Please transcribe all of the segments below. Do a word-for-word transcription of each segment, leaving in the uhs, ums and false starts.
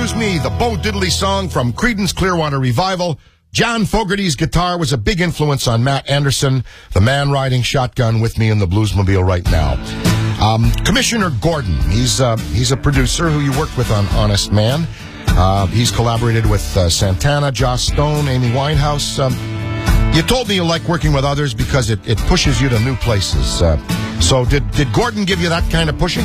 Excuse Me, the Bo Diddley song from Creedence Clearwater Revival. John Fogerty's guitar was a big influence on Matt Anderson, the man riding shotgun with me in the Bluesmobile right now. Um, Commissioner Gordon, he's, uh, he's a producer who you worked with on Honest Man. Uh, he's collaborated with uh, Santana, Joss Stone, Amy Winehouse. Um, you told me you like working with others because it, it pushes you to new places. Uh, so did, did Gordon give you that kind of pushing?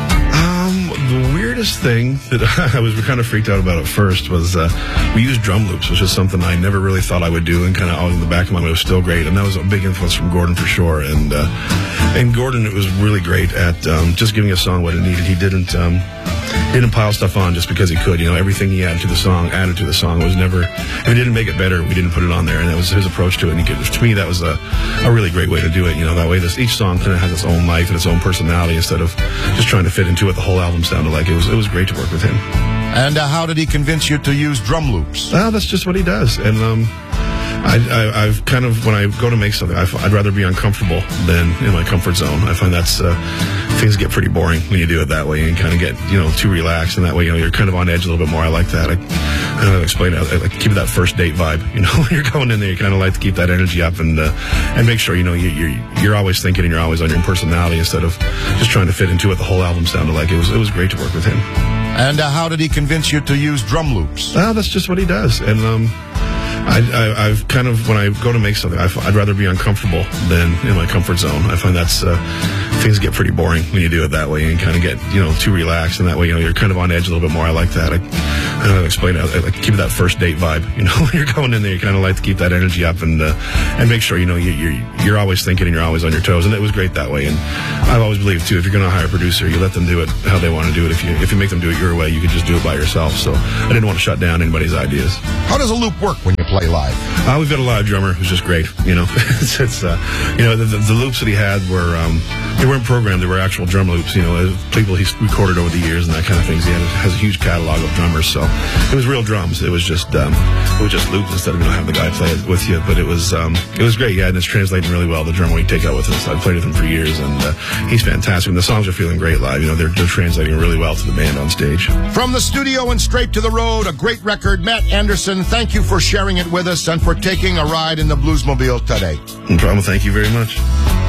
Um, the weirdest thing that I was kind of freaked out about at first was uh, we used drum loops, which is something I never really thought I would do, and kind of always in the back of my mind it was still great, and that was a big influence from Gordon for sure. And uh, and Gordon, it was really great at um, just giving a song what it needed. He didn't um, didn't pile stuff on just because he could. You know, everything he added to the song, added to the song. It was never, if it didn't make it better, we didn't put it on there, and that was his approach to it. And he could, to me, that was a, a really great way to do it. You know, that way this, each song kind of has its own life and its own personality instead of just trying to fit into what the whole album sounded like. It was it was great to work with him. And uh, how did he convince you to use drum loops? Well, that's just what he does. And um, I, I, I've kind of, when I go to make something, I, I'd rather be uncomfortable than in my comfort zone. I find that's, uh, things get pretty boring when you do it that way and kind of get, you know, too relaxed. And that way, you know, you're kind of on edge a little bit more. I like that. I, I don't know how to explain it. I like to keep that first date vibe. You know, when you're going in there, you kind of like to keep that energy up and uh, and make sure, you know, you, you're you're always thinking and you're always on your personality instead of just trying to fit into what the whole album sounded like. It was it was great to work with him. And uh, how did he convince you to use drum loops? Well, that's just what he does. And um, I, I, I've kind of, when I go to make something, I, I'd rather be uncomfortable than in my comfort zone. I find that's, uh, things get pretty boring when you do it that way and kind of get, you know, too relaxed. And that way, you know, you're kind of on edge a little bit more. I like that. I, I don't know how to explain it. I like to keep that first date vibe. You know, when you're going in there, you kind of like to keep that energy up and uh, and make sure, you know, you, you're you're always thinking and you're always on your toes. And it was great that way. And I've always believed, too, if you're going to hire a producer, you let them do it how they want to do it. If you if you make them do it your way, you can just do it by yourself. So I didn't want to shut down anybody's ideas. How does a loop work when you play live? Uh, we've got a live drummer who's just great. You know, it's, it's uh, you know, the, the, the loops that he had were, um, they weren't programmed. They were actual drum loops, you know, people he's recorded over the years and that kind of things. He had, has a huge catalog of drummers. So it was real drums. It was just, um, it was just loops instead of, you know, having the guy play it with you. But it was, um, it was great. Yeah. And it's translating really well. The drummer we take out with us, I've played with him for years and, uh, he's fantastic. And the songs are feeling great live. You know, they're, they're translating really well to the band on stage. From the studio and straight to the road, a great record. Matt Anderson, thank you for sharing it with us and for taking a ride in the Bluesmobile today. No problem. Thank you very much.